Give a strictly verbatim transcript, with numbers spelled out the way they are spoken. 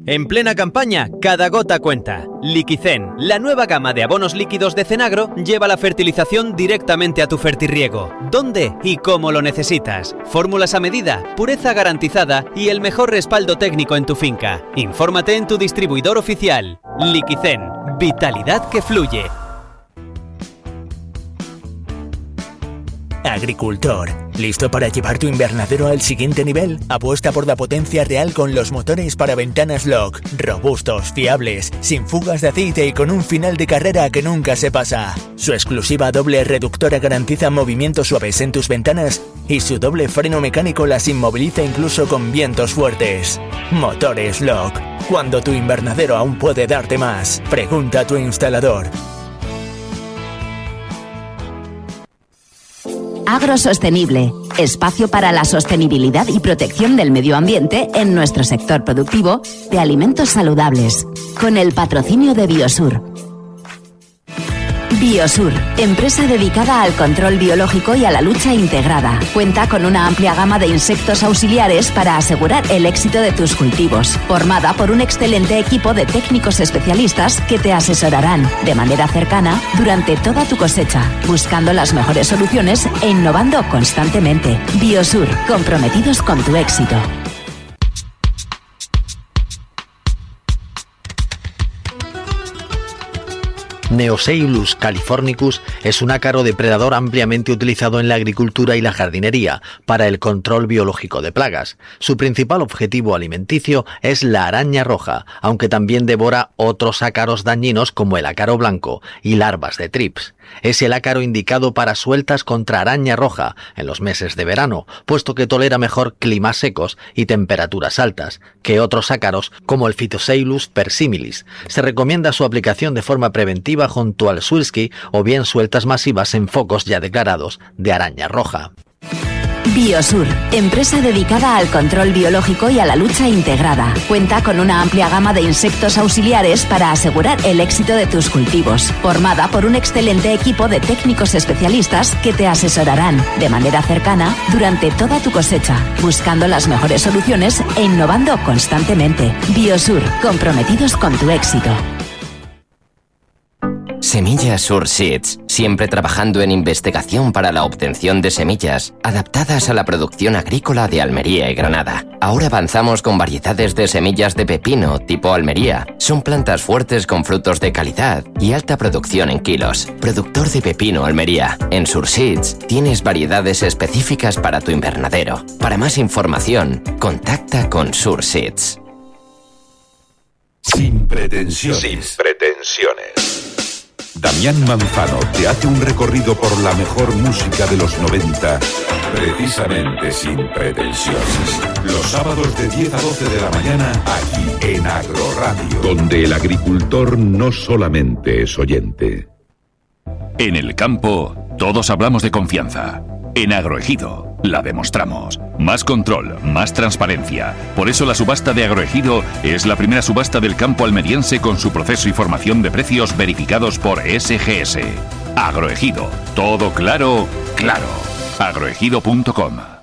En plena campaña, cada gota cuenta. Liquicen, la nueva gama de abonos líquidos de Cenagro, lleva la fertilización directamente a tu fertirriego. ¿Dónde y cómo lo necesitas? Fórmulas a medida, pureza garantizada y el mejor respaldo técnico en tu finca. Infórmate en tu distribuidor oficial. Liquicen, vitalidad que fluye. Agricultor, ¿listo para llevar tu invernadero al siguiente nivel? Apuesta por la potencia real con los motores para ventanas Lock, robustos, fiables, sin fugas de aceite y con un final de carrera que nunca se pasa. Su exclusiva doble reductora garantiza movimientos suaves en tus ventanas y su doble freno mecánico las inmoviliza incluso con vientos fuertes. Motores Lock, cuando tu invernadero aún puede darte más. Pregunta a tu instalador. Agrosostenible, espacio para la sostenibilidad y protección del medio ambiente en nuestro sector productivo de alimentos saludables, con el patrocinio de Biosur. Biosur, empresa dedicada al control biológico y a la lucha integrada. Cuenta con una amplia gama de insectos auxiliares para asegurar el éxito de tus cultivos. Formada por un excelente equipo de técnicos especialistas que te asesorarán de manera cercana durante toda tu cosecha, buscando las mejores soluciones e innovando constantemente. Biosur, comprometidos con tu éxito. Neoseilus californicus es un ácaro depredador ampliamente utilizado en la agricultura y la jardinería para el control biológico de plagas. Su principal objetivo alimenticio es la araña roja, aunque también devora otros ácaros dañinos como el ácaro blanco y larvas de trips. Es el ácaro indicado para sueltas contra araña roja en los meses de verano, puesto que tolera mejor climas secos y temperaturas altas que otros ácaros como el Phytoceylus persimilis. Se recomienda su aplicación de forma preventiva junto al Swilsky o bien sueltas masivas en focos ya declarados de araña roja. Biosur, empresa dedicada al control biológico y a la lucha integrada. Cuenta con una amplia gama de insectos auxiliares para asegurar el éxito de tus cultivos. Formada por un excelente equipo de técnicos especialistas que te asesorarán de manera cercana durante toda tu cosecha, buscando las mejores soluciones e innovando constantemente. Biosur, comprometidos con tu éxito. Semillas Surseeds, siempre trabajando en investigación para la obtención de semillas adaptadas a la producción agrícola de Almería y Granada. Ahora avanzamos con variedades de semillas de pepino tipo Almería. Son plantas fuertes con frutos de calidad y alta producción en kilos. Productor de pepino Almería. En Surseeds tienes variedades específicas para tu invernadero. Para más información, contacta con Surseeds. Sin pretensiones. Sin pretensiones. Damián Manzano te hace un recorrido por la mejor música de los noventa, precisamente sin pretensiones. Los sábados de diez a doce de la mañana, aquí en Agroradio, donde el agricultor no solamente es oyente. En el campo, todos hablamos de confianza. En Agroejido, la demostramos. Más control, más transparencia. Por eso la subasta de Agroejido es la primera subasta del campo almeriense con su proceso y formación de precios verificados por S G S. Agroejido. Todo claro, claro. agroejido punto com